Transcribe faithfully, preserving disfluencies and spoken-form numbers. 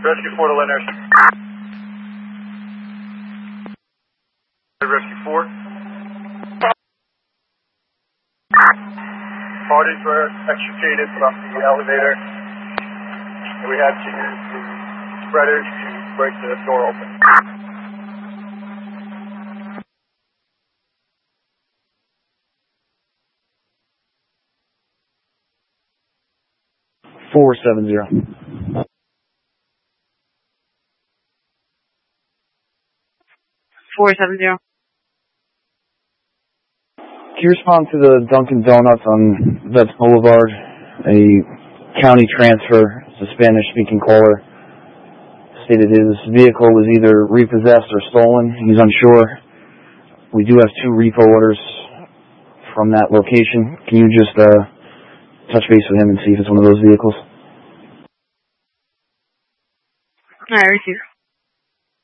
Rescue four to Lynn Rescue four. Bodies were extricated from the elevator, and we had to use the spreaders to break the door open. four seven zero. four seven zero. Can you respond to the Dunkin' Donuts on Vets Boulevard? A county transfer, it's a Spanish-speaking caller, stated his vehicle was either repossessed or stolen. He's unsure. We do have two repo orders from that location. Can you just uh, touch base with him and see if it's one of those vehicles? All right, receive.